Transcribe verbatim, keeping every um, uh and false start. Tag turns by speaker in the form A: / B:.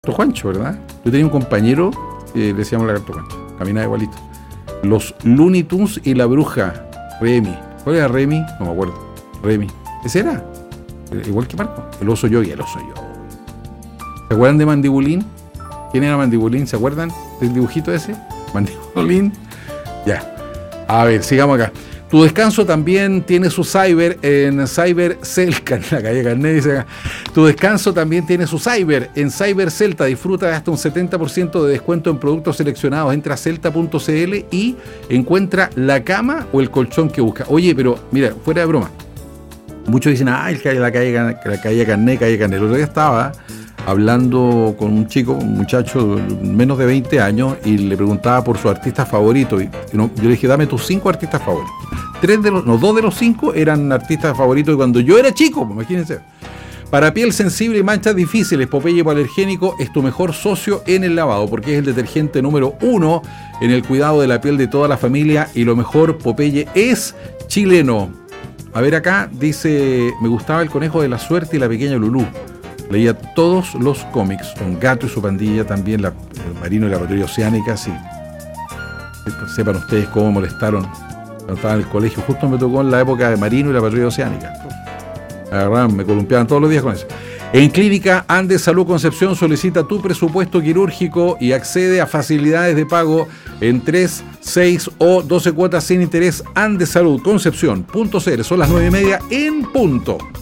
A: Lagarto Juancho, ¿verdad? Yo tenía un compañero que le decíamos Lagarto Juancho, caminaba igualito. Los Looney Tunes y la bruja, Remy. ¿Cuál era Remy? No me acuerdo. Remy. ¿Ese era? Igual que Marco. El oso yo y el oso yo. ¿Se acuerdan de Mandibulín? ¿Quién era Mandibulín? ¿Se acuerdan del dibujito ese? Mandibulín. Ya. A ver, sigamos acá. Tu descanso también tiene su cyber en Cyber Celta, en la calle Carnet dice acá. Tu descanso también tiene su cyber en Cyber Celta. Disfruta de hasta un setenta por ciento de descuento en productos seleccionados. Entra a celta punto c l y encuentra la cama o el colchón que busca. Oye, pero mira, fuera de broma. Muchos dicen, ah, el calle, la calle, la calle Carnet, calle Carnet. El otro día estaba hablando con un chico, un muchacho de menos de veinte años, y le preguntaba por su artista favorito. Y yo le dije, dame tus cinco artistas favoritos. Tres de los, no, dos de los cinco eran artistas favoritos de cuando yo era chico, imagínense. Para piel sensible y manchas difíciles, Popeye Hipoalergénico es tu mejor socio en el lavado, porque es el detergente número uno en el cuidado de la piel de toda la familia. Y lo mejor, Popeye es chileno. A ver acá, dice, me gustaba El Conejo de la Suerte y La Pequeña Lulú. Leía todos los cómics, Don Gato y su pandilla, también la, el Marino y la Patrulla Oceánica, sí. Sepan ustedes cómo molestaron cuando estaba en el colegio. Justo me tocó en la época de Marino y la Patrulla Oceánica. Agarraban, me columpiaban todos los días con eso. En Clínica Andes Salud Concepción solicita tu presupuesto quirúrgico y accede a facilidades de pago en tres, seis o doce cuotas sin interés. Andes Salud Concepción punto c l. Son las nueve y media en punto.